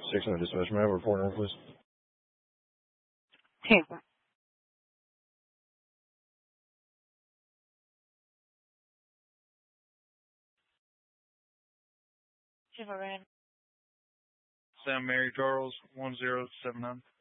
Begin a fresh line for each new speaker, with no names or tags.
600 dispatch. May I have a report number, please?
Tampa.
Sam Mary Charles 1079.